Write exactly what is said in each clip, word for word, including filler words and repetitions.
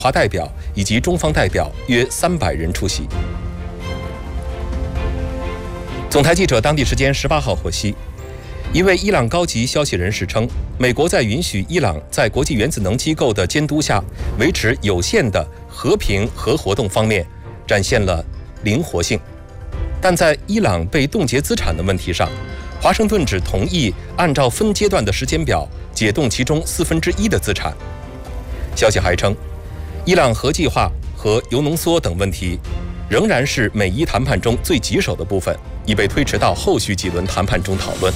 华代表以及中方代表约三百人出席。总台记者当地时间十八号获悉，一位伊朗高级消息人士称，美国在允许伊朗在国际原子能机构的监督下维持有限的和平核活动方面展现了灵活性，但在伊朗被冻结资产的问题上，华盛顿只同意按照分阶段的时间表解冻其中四分之一的资产。消息还称，伊朗核计划和铀浓缩等问题仍然是美伊谈判中最棘手的部分，已被推迟到后续几轮谈判中讨论。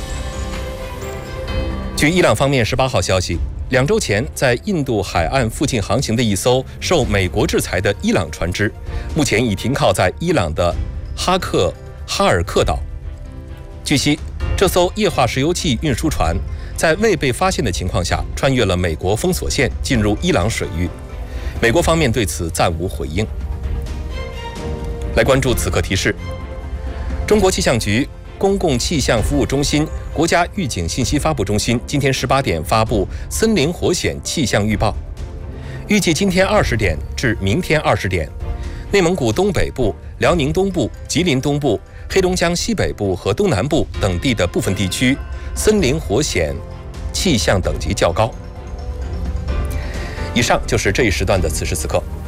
据伊朗方面十八号消息，两周前在印度海岸附近航行的一艘受美国制裁的伊朗船只，目前已停靠在伊朗的哈克哈尔克岛。据悉，这艘液化石油气运输船在未被发现的情况下，穿越了美国封锁线进入伊朗水域。美国方面对此暂无回应。来关注此刻提示：中国气象局公共气象服务中心、国家预警信息发布中心今天十八点发布森林火险气象预报，预计今天二十点至明天二十点，内蒙古东北部、辽宁东部、吉林东部、黑龙江西北部和东南部等地的部分地区森林火险气象等级较高。以上就是这一时段的此时此刻。